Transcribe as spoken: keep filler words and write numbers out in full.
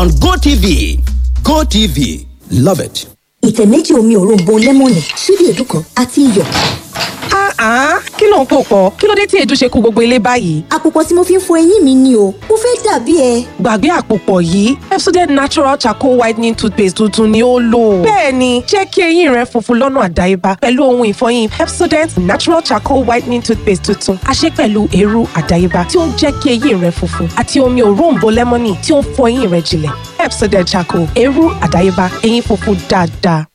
on GoTV. GoTV. Love it. Ìtẹ̀ méjì omi òróǹbó lẹ́mọ̀nì, ṣíbí èédú kan àti iyọ̀. Ah, kí ló ń pò pọ̀? Kí ló dé tí èédú ṣe kú gbogbo ilé báyìí? Àpòpọ̀ tí mo fi ń fọ eyín mi ni o, mo fẹ́ dàbí ẹ. Gbàgbé àpòpọ̀ yìí, Pepsodent Natural Charcoal Whitening Toothpaste tuntun ni ó lò. Bẹ́ẹ̀ni, jẹ́ kí eyín rẹ funfun lọ́nà àdáyébá pẹ̀lú ohun ìfọyín Pepsodent Natural Charcoal Whitening Toothpaste tuntun. A ṣe pẹ̀lú eérú àdáyébá tí ó ń jẹ́ kí eyín rẹ funfun àti omi òróǹbó lẹ́mọ́nì tí ó ń fọ eyín rẹ jinlẹ̀. Pepsodent Charcoal, eérú àdáyébá, eyín funfun dáadáa.